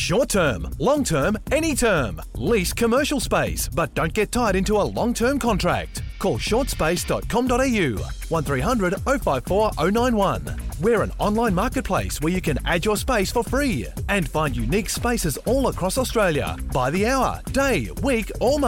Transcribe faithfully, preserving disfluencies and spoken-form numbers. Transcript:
Short term, long term, any term. Lease commercial space, but don't get tied into a long-term contract. Call short space dot com dot a u, one three hundred oh five four oh nine one. We're an online marketplace where you can add your space for free and find unique spaces all across Australia by the hour, day, week or month.